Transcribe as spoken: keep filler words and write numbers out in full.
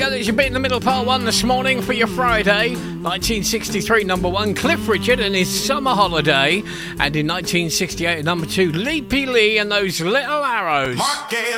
go, there's your bit in the middle, part one this morning for your Friday. nineteen sixty-three, number one, Cliff Richard and his Summer Holiday. And in nineteen sixty-eight, number two, Leapy Lee and those Little Arrows.